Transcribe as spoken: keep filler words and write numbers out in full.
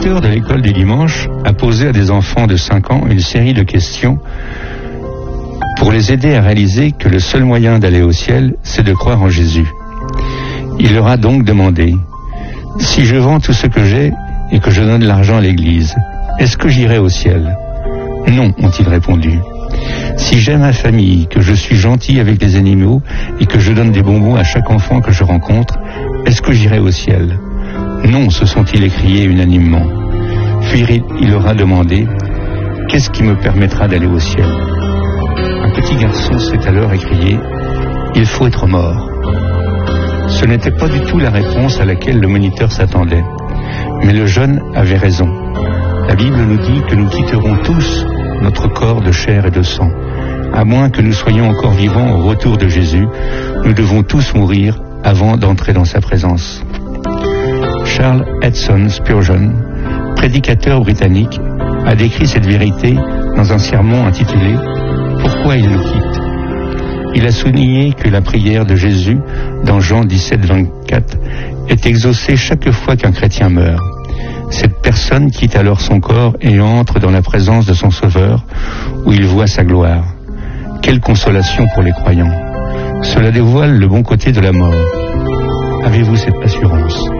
directeur de l'école du dimanche a posé à des enfants de cinq ans une série de questions pour les aider à réaliser que le seul moyen d'aller au ciel, c'est de croire en Jésus. Il leur a donc demandé: si je vends tout ce que j'ai et que je donne l'argent à l'église, est-ce que j'irai au ciel? Non, ont-ils répondu. Si j'aime ma famille, que je suis gentil avec les animaux et que je donne des bonbons à chaque enfant que je rencontre, est-ce que j'irai au ciel? Non, se sont-ils écriés unanimement. Puis il leur a demandé: qu'est-ce qui me permettra d'aller au ciel? Un petit garçon s'est alors écrié: il faut être mort. Ce n'était pas du tout la réponse à laquelle le moniteur s'attendait. Mais le jeune avait raison. La Bible nous dit que nous quitterons tous notre corps de chair et de sang. À moins que nous soyons encore vivants au retour de Jésus, nous devons tous mourir avant d'entrer dans sa présence. Charles Edson Spurgeon, prédicateur britannique, a décrit cette vérité dans un sermon intitulé « Pourquoi il nous quitte ?» Il a souligné que la prière de Jésus, dans Jean dix-sept, vingt-quatre, est exaucée chaque fois qu'un chrétien meurt. Cette personne quitte alors son corps et entre dans la présence de son Sauveur, où il voit sa gloire. Quelle consolation pour les croyants! Cela dévoile le bon côté de la mort. Avez-vous cette assurance?